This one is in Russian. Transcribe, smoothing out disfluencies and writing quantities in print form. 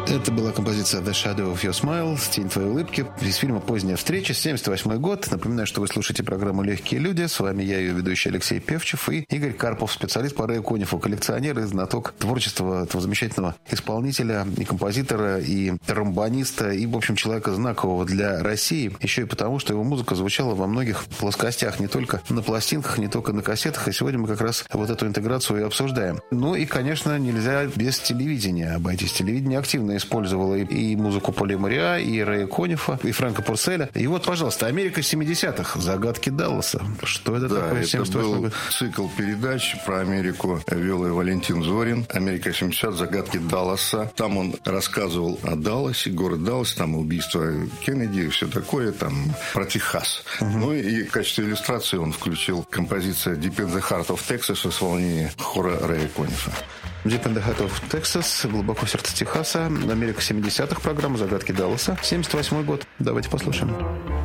Это была композиция «The Shadow of Your Smile», «Тень твоей улыбки» из фильма «Поздняя встреча», 1978 год. Напоминаю, что вы слушаете программу «Легкие люди». С вами я, ее ведущий Алексей Певчев, и Игорь Карпов, специалист по Рэю Конифу, коллекционер и знаток творчества этого замечательного исполнителя и композитора, и тромбониста, и, в общем, человека знакового для России. Еще и потому, что его музыка звучала во многих плоскостях, не только на пластинках, не только на кассетах. И сегодня мы как раз вот эту интеграцию и обсуждаем. Ну и, конечно, нельзя без телевидения обойтись. Телевидение активно использовала и музыку Поля Мориа, и Рэя Конифа, и Фрэнка Пурселя. И вот, пожалуйста, «Америка 70-х», «Загадки Далласа». Что это такое? Это был цикл передач про Америку, вел и Валентин Зорин. «Америка 70, загадки Далласа». Там он рассказывал о Далласе, город Даллас, там убийство Кеннеди и все такое, там про Техас. Ну и в качестве иллюстрации он включил композицию «Deep in the Heart of Texas» в исполнении хора Рэя Конифа. «Deep in the Heart of Texas», «Глубоко в сердце Техаса», «Америка 70-х», программа «Загадки Далласа», 78 год. Давайте послушаем.